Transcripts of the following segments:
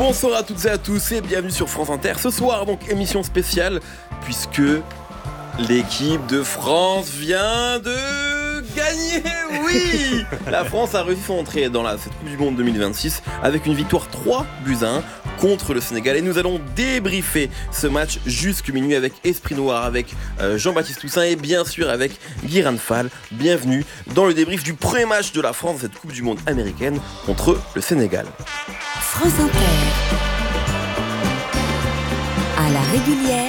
Bonsoir à toutes et à tous et bienvenue sur France Inter. Ce soir, donc, émission spéciale, puisque l'équipe de France vient de gagner, oui. La France a réussi son entrée dans cette Coupe du Monde 2026 avec une victoire 3-1 contre le Sénégal. Et nous allons débriefer ce match jusqu'à minuit avec Esprit Noir, avec Jean-Baptiste Toussaint et bien sûr avec Guy Ranfal. Bienvenue dans le débrief du premier match de la France dans cette Coupe du Monde américaine contre le Sénégal. France Inter. À la régulière,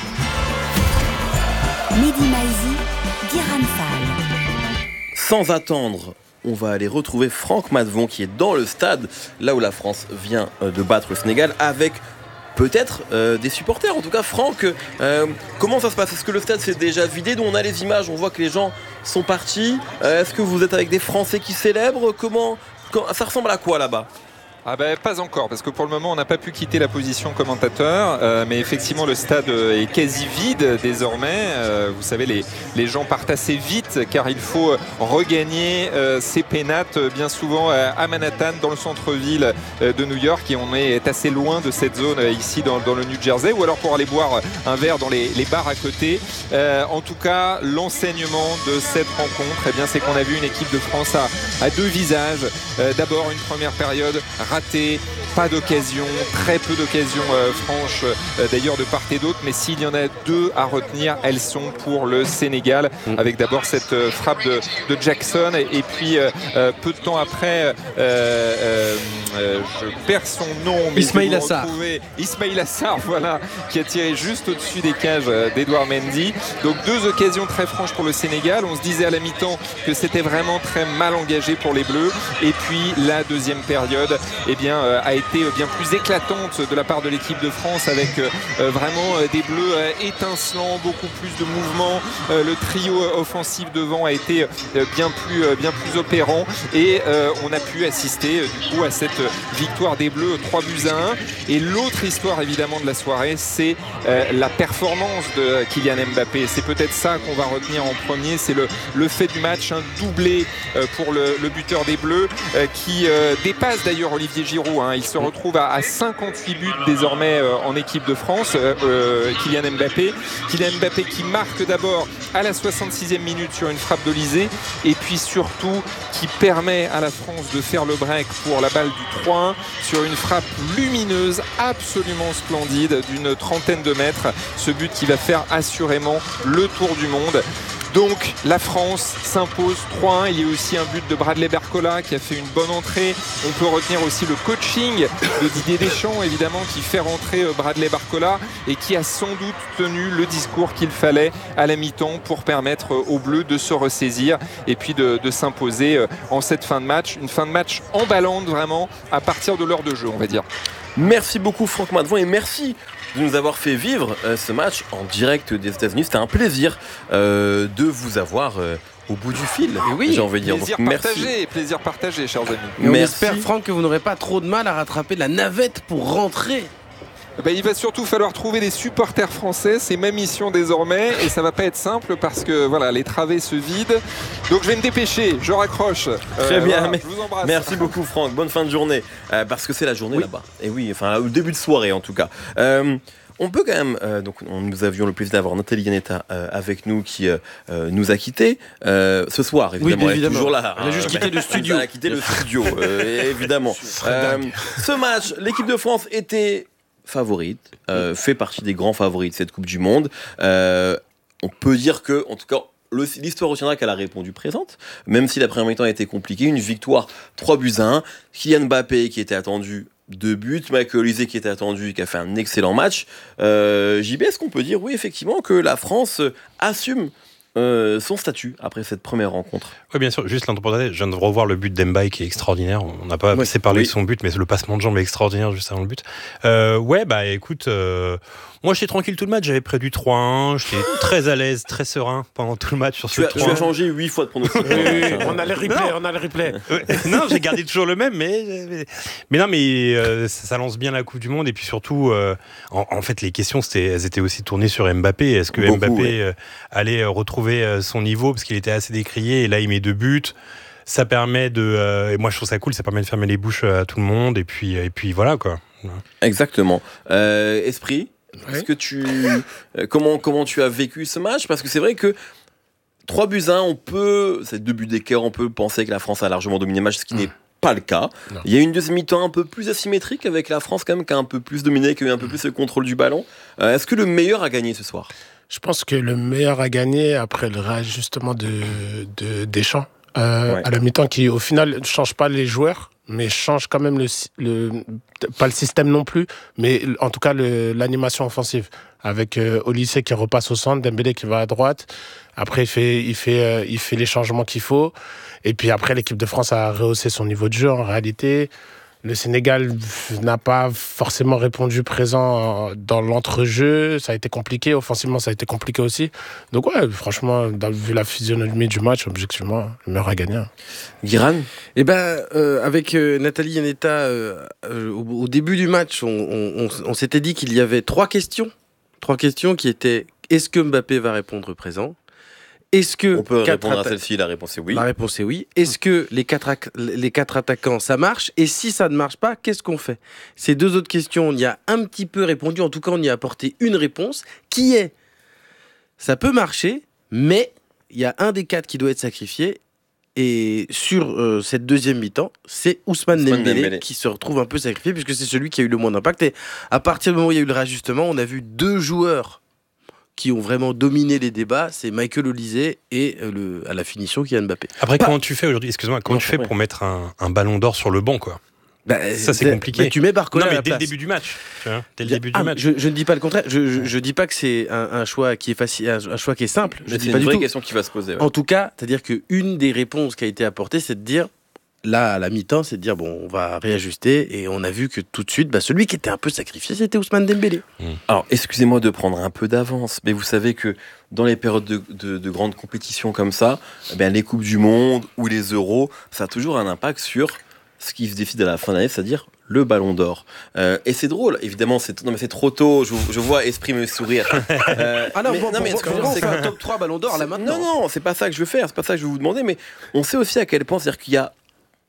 Mehdi Maizi, Guy Ranfal. Sans attendre, on va aller retrouver Franck Matvon qui est dans le stade, là où la France vient de battre le Sénégal, avec peut-être des supporters. En tout cas, Franck, comment ça se passe ? Est-ce que le stade s'est déjà vidé ? Nous, on a les images, on voit que les gens sont partis. Est-ce que vous êtes avec des Français qui célèbrent ? Comment ça ressemble à quoi là-bas ? Pas encore, parce que pour le moment on n'a pas pu quitter la position commentateur, mais effectivement le stade est quasi vide désormais. Vous savez, les gens partent assez vite car il faut regagner ces pénates bien souvent à Manhattan, dans le centre-ville de New York, et on est assez loin de cette zone ici dans le New Jersey, ou alors pour aller boire un verre dans les bars à côté. En tout cas, l'enseignement de cette rencontre, c'est qu'on a vu une équipe de France à deux visages. D'abord une première période ratée, pas d'occasion, très peu d'occasions franches d'ailleurs de part et d'autre, mais s'il y en a deux à retenir, elles sont pour le Sénégal, avec d'abord cette frappe de Jackson et puis peu de temps après je perds son nom, mais Ismaïla Sarr, voilà, qui a tiré juste au-dessus des cages d'Edouard Mendy. Donc deux occasions très franches pour le Sénégal. On se disait à la mi-temps que c'était vraiment très mal engagé pour les Bleus, et puis la deuxième période a été bien plus éclatante de la part de l'équipe de France, avec vraiment des Bleus étincelants, beaucoup plus de mouvements. Le trio offensif devant a été bien plus opérant, et on a pu assister du coup à cette victoire des Bleus 3-1. Et l'autre histoire évidemment de la soirée, c'est la performance de Kylian Mbappé. C'est peut-être ça qu'on va retenir en premier, c'est le fait du match, un doublé pour le buteur des Bleus, qui dépasse d'ailleurs Olivier Giroud. Il se retrouve à 58 buts désormais en équipe de France, Kylian Mbappé. Kylian Mbappé qui marque d'abord à la 66e minute sur une frappe d'Olysée, et puis surtout qui permet à la France de faire le break pour la balle du 3-1 sur une frappe lumineuse, absolument splendide, d'une trentaine de mètres. Ce but qui va faire assurément le tour du monde. Donc la France s'impose 3-1. Il y a aussi un but de Bradley Barcola qui a fait une bonne entrée. On peut retenir aussi le coaching de Didier Deschamps, évidemment, qui fait rentrer Bradley Barcola et qui a sans doute tenu le discours qu'il fallait à la mi-temps pour permettre aux Bleus de se ressaisir et puis de s'imposer en cette fin de match. Une fin de match emballante vraiment à partir de l'heure de jeu, on va dire. Merci beaucoup Franck Matvon, et merci de nous avoir fait vivre ce match en direct des États-Unis. C'était un plaisir de vous avoir au bout du fil, oui, j'ai envie de dire. Plaisir partagé, chers amis. On espère, Franck, que vous n'aurez pas trop de mal à rattraper la navette pour rentrer. Il va surtout falloir trouver des supporters français, c'est ma mission désormais, et ça va pas être simple parce que voilà, les travées se vident. Donc je vais me dépêcher, je raccroche. Très bien, je vous embrasse. Merci beaucoup Franck, bonne fin de journée, parce que c'est la journée là-bas. Et oui, enfin au début de soirée en tout cas. On peut quand même, nous avions le plaisir d'avoir Nathalie Yanetta avec nous qui nous a quittés ce soir, évidemment. Oui, évidemment. Elle est toujours là. Elle a juste quitté le studio. Elle a quitté le studio, évidemment. Ce match, l'équipe de France était favorite, fait partie des grands favoris de cette Coupe du Monde. On peut dire que, en tout cas, l'histoire retiendra qu'elle a répondu présente, même si la première mi-temps a été compliquée. Une victoire 3-1. Kylian Mbappé qui était attendu 2 buts, Michael Olise qui était attendu, qui a fait un excellent match. JB, est-ce qu'on peut dire, oui, effectivement, que la France assume son statut après cette première rencontre? Oui, bien sûr, juste l'interprétation, je viens de revoir le but d'Mbaye qui est extraordinaire. On n'a pas assez parlé de son but, mais le passement de jambe est extraordinaire juste avant le but. Écoute, moi j'étais tranquille tout le match, j'avais près du 3-1, j'étais très à l'aise, très serein pendant tout le match sur ce 3-1. Tu as changé 8 fois de pronostic. On a le replay. Non, j'ai gardé toujours le même, mais ça lance bien la Coupe du Monde, et puis surtout, en fait, les questions, elles étaient aussi tournées sur Mbappé. Est-ce que Mbappé allait retrouver son niveau, parce qu'il était assez décrié, et là il met 2 buts. Ça permet et moi je trouve ça cool, ça permet de fermer les bouches à tout le monde, et puis voilà quoi. Exactement. Esprit, est-ce que comment tu as vécu ce match? Parce que c'est vrai que 3-1, c'est 2 buts d'écart, on peut penser que la France a largement dominé le match, ce qui n'est pas le cas. Non. Il y a une deuxième mi-temps un peu plus asymétrique avec la France quand même qui a un peu plus dominé, qui a eu un peu plus le contrôle du ballon. Est-ce que le meilleur a gagné ce soir? Je pense que le meilleur a gagné après le réajustement de Deschamps à la mi-temps, qui au final ne change pas les joueurs, mais change quand même pas le système non plus, mais en tout cas l'animation offensive, avec Olysée qui repasse au centre, Dembélé qui va à droite. Après il fait les changements qu'il faut, et puis après l'équipe de France a rehaussé son niveau de jeu. En réalité, le Sénégal n'a pas forcément répondu présent dans l'entrejeu. Ça a été compliqué. Offensivement, ça a été compliqué aussi. Donc ouais, franchement, vu la physionomie du match, objectivement, le meilleur a gagné. Guiran? Avec Nathalie Yanetta, au début du match, on s'était dit qu'il y avait 3 questions. 3 questions qui étaient: est-ce que Mbappé va répondre présent? Est-ce que on peut répondre à celle-ci, la réponse est oui. La réponse est oui. Est-ce que les quatre attaquants, ça marche? Et si ça ne marche pas, qu'est-ce qu'on fait? Ces 2 autres questions, on y a un petit peu répondu. En tout cas, on y a apporté une réponse qui est: ça peut marcher, mais il y a un des 4 qui doit être sacrifié. Et sur cette deuxième mi-temps, c'est Ousmane Dembélé qui se retrouve un peu sacrifié, puisque c'est celui qui a eu le moins d'impact. Et à partir du moment où il y a eu le réajustement, on a vu 2 joueurs qui ont vraiment dominé les débats, c'est Michael Olysée et à la finition Kylian Mbappé. Après, comment tu fais aujourd'hui? Excuse-moi, comment tu fais pour mettre un ballon d'or sur le banc, quoi? Ça, c'est compliqué. Mais tu mets Barcola à la dès place. le début du match. Dès le début du match. Je ne dis pas le contraire. Je dis pas que c'est un choix qui est facile, un choix qui est simple. C'est une vraie question qui va se poser. Ouais. En tout cas, c'est-à-dire qu'une des réponses qui a été apportée, c'est de dire, là, à la mi-temps, c'est de dire, bon, on va réajuster. Et on a vu que tout de suite, celui qui était un peu sacrifié, c'était Ousmane Dembélé. Alors, excusez-moi de prendre un peu d'avance, mais vous savez que dans les périodes de grandes compétitions comme ça, les Coupes du Monde ou les Euros, ça a toujours un impact sur ce qui se décide à la fin de l'année, c'est-à-dire le Ballon d'Or. Et c'est drôle, évidemment, c'est trop tôt, je vois Esprit me sourire. C'est un top 3 Ballon d'Or là maintenant. Non, c'est pas ça que je veux faire, c'est pas ça que je veux vous demander, mais on sait aussi à quel point, c'est-à-dire qu'il y a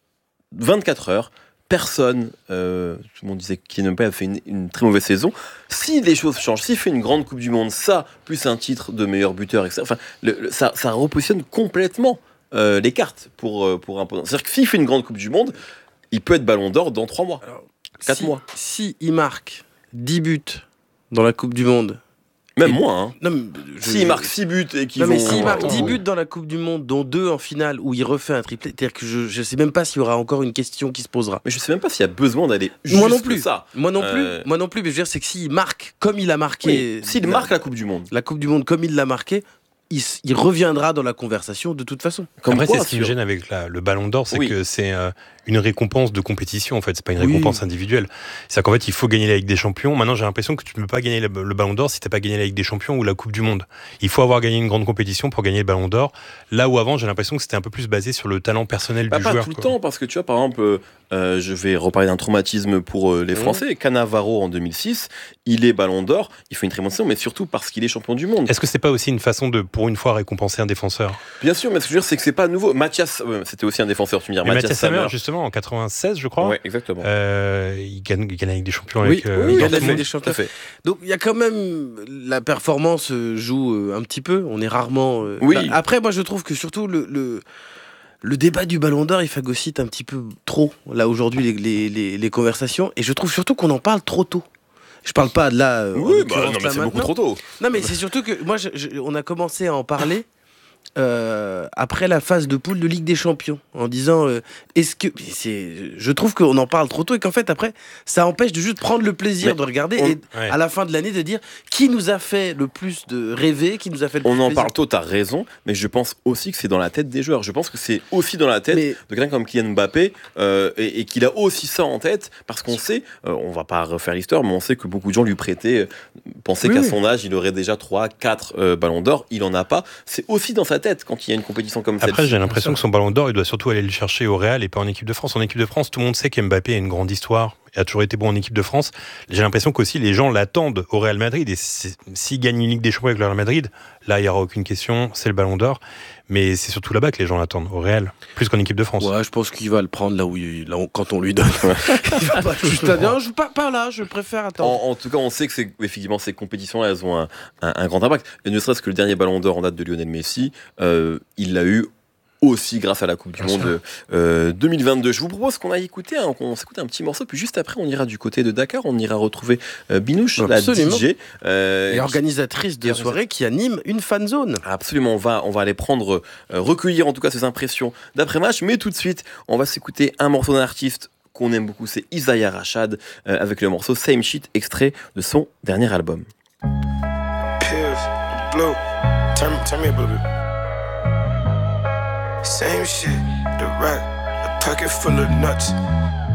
24 heures, personne, tout le monde disait qu'il n'a pas fait une très mauvaise saison. Si les choses changent, s'il fait une grande Coupe du Monde, ça, plus un titre de meilleur buteur, etc., ça repositionne complètement les cartes pour un peu. C'est-à-dire que s'il fait une grande Coupe du Monde, il peut être Ballon d'Or dans 3 mois, 4 mois. Si il marque 10 buts dans la Coupe du Monde, même moins. S'il marque 6 buts et qu'il s'il marque 10 buts dans la Coupe du Monde, dont 2 en finale, où il refait un triplé, c'est-à-dire que je ne sais même pas s'il y aura encore une question qui se posera. Mais je ne sais même pas s'il y a besoin d'aller jusque ça. Moi non plus, mais je veux dire, c'est que s'il marque comme il a marqué... S'il marque la Coupe du Monde. La Coupe du Monde comme il l'a marqué, il reviendra dans la conversation de toute façon. Après, c'est ce qui me gêne avec le Ballon d'Or, c'est que c'est une récompense de compétition, en fait. C'est pas une récompense individuelle. C'est-à-dire qu'en fait, il faut gagner la Ligue des Champions. Maintenant, j'ai l'impression que tu ne peux pas gagner le Ballon d'Or si tu n'as pas gagné la Ligue des Champions ou la Coupe du Monde. Il faut avoir gagné une grande compétition pour gagner le Ballon d'Or. Là où avant, j'ai l'impression que c'était un peu plus basé sur le talent personnel du joueur. Pas tout le temps, parce que tu vois, par exemple, je vais reparler d'un traumatisme pour les Français. Cannavaro, en 2006, il est Ballon d'Or, il fait une très bonne saison, mais surtout parce qu'il est champion du monde. Est-ce que c'est pas aussi une façon de, pour une fois, récompenser un défenseur? Bien sûr, mais ce que je veux dire, c'est que c'est pas nouveau. Mathias, c'était aussi un défenseur, tu me dis. Mathias Sammer, justement, en 96, je crois. Oui, exactement. Il gagne la Ligue des Champions avec il gagne la Ligue des Champions. Donc, il y a quand même... La performance joue un petit peu. On est rarement... Après, moi, je trouve que surtout le débat du Ballon d'Or, il phagocyte un petit peu trop, là, aujourd'hui, les conversations. Et je trouve surtout qu'on en parle trop tôt. Je parle pas de là... mais c'est beaucoup trop tôt. Non, mais c'est surtout que... Moi, on a commencé à en parler... après la phase de poule de Ligue des Champions, en disant je trouve qu'on en parle trop tôt et qu'en fait après ça empêche de juste prendre le plaisir de regarder et à la fin de l'année de dire qui nous a fait le plus de rêver, qui nous a fait le plus plaisir. Parle tôt, t'as raison, mais je pense aussi que c'est dans la tête des joueurs. Je pense que c'est aussi dans la tête de quelqu'un comme Kylian Mbappé et qu'il a aussi ça en tête parce qu'on sait, on va pas refaire l'histoire, mais on sait que beaucoup de gens lui prêtaient, pensaient qu'à son âge il aurait déjà 3-4 ballons d'or, il en a pas. C'est aussi dans sa tête quand il y a une compétition comme ça. Après, j'ai l'impression que son Ballon d'Or, il doit surtout aller le chercher au Real et pas en équipe de France. En équipe de France, tout le monde sait qu'Mbappé a une grande histoire. a toujours été bon en équipe de France. J'ai l'impression qu'aussi les gens l'attendent au Real Madrid. Et s'il gagne une Ligue des Champions avec le Real Madrid, là, il n'y aura aucune question, c'est le Ballon d'Or. Mais c'est surtout là-bas que les gens l'attendent, au Real, plus qu'en équipe de France. Ouais, je pense qu'il va le prendre quand on lui donne. Pas là, je préfère attendre. En tout cas, on sait que effectivement ces compétitions-là, elles ont un grand impact. Et ne serait-ce que le dernier Ballon d'Or en date de Lionel Messi, il l'a eu aussi grâce à la Coupe du Monde 2022. Je vous propose qu'on aille écouter, qu'on s'écoute un petit morceau, puis juste après on ira du côté de Dakar, on ira retrouver Binouche, la DJ. Et organisatrice de soirée qui anime une fan zone. Absolument, on va aller recueillir en tout cas ses impressions d'après-match, mais tout de suite, on va s'écouter un morceau d'un artiste qu'on aime beaucoup, c'est Isaiah Rashad, avec le morceau Same Shit, extrait de son dernier album. Pills, blue, turn me up a little bit. Same shit, the rack, a pocket full of nuts.